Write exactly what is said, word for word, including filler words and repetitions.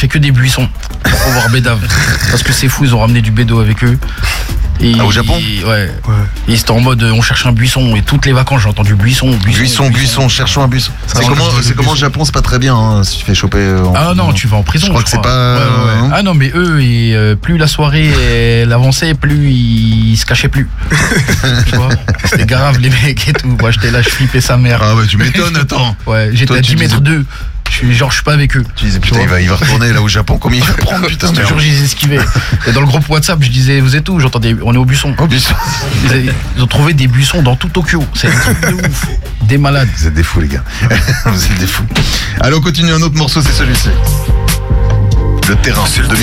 que des buissons pour voir Bédave. Parce que c'est fou, ils ont ramené du bédo avec eux. Et ah, au Japon et, ouais. ouais. Et c'était en mode, on cherche un buisson. Et toutes les vacances, j'ai entendu buisson, buisson. Buisson, buisson, buisson cherchons un buisson. C'est comment, c'est comment au Japon, c'est pas très bien, hein, si tu fais choper. En... Ah non, tu vas en prison. Je crois je que c'est pas. Ouais, ouais, ouais. Ah non, mais eux, et, euh, plus la soirée elle avançait, plus ils se cachaient plus. Tu vois, c'était grave les mecs et tout. Moi, j'étais là, je flippais sa mère. Ah ouais, tu m'étonnes, attends. Ouais, j'étais Toi, à dix mètres disais... d'eux. Je suis, genre, je suis pas avec eux. Tu disais, putain, il va, il va retourner là au Japon, combien il va prendre, putain. Je te jure, j'ai esquivé. Et dans le groupe WhatsApp, je disais, vous êtes où? J'entendais, on est au buisson. Au buisson. Ils, ils ont trouvé des buissons dans tout Tokyo. C'est un truc de ouf. Des malades. Vous êtes des fous, les gars. Vous êtes des fous. Allez, on continue un autre morceau, c'est celui-ci. Le terrain.